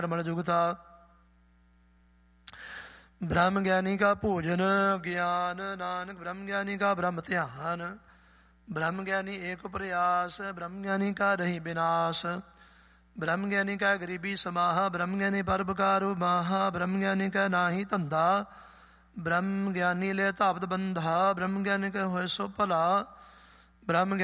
ਰਮਣ ਜੁਗਤਾ। ਬ੍ਰਹਮ ਗਿਆਨੀ ਕਾ ਭੋਜਨ ਗਿਆਨ, ਨਾਨਕ ਬ੍ਰਹਮ ਗਿਆਨੀ ਕਾ ਬ੍ਰਹਮ ਧਿਆਨ। ਬ੍ਰਹਮ ਗਿਆਨੀ ਏਕ ਪ੍ਰਯਾਸ, ਬ੍ਰਹਮ ਗਿਆਨੀ ਕਾ ਰਹੀ ਵਿਨਾਸ਼। ਬ੍ਰਹਮ ਗਿਆਨੀ ਕਾ ਗਰੀਬੀ ਸਮਾਹਾ, ਬ੍ਰਹਮ ਗਿਆਨੀ ਪਰਉਪਕਾਰੁ ਮਾਹਾ। ਬ੍ਰਹਮ ਗਿਆਨੀ ਕਾ ਨਾਹੀ ਧੰਦਾ, ਬ੍ਰਹਮ ਗਿਆਨੀ ਲੈ ਧਾਵਤ ਬੰਧਾ। ਬ੍ਰਹਮ ਗਿਆਨੀ ਕਾ ਹੋਇ ਸੋ ਭਲਾ, ਬ੍ਰਹਮ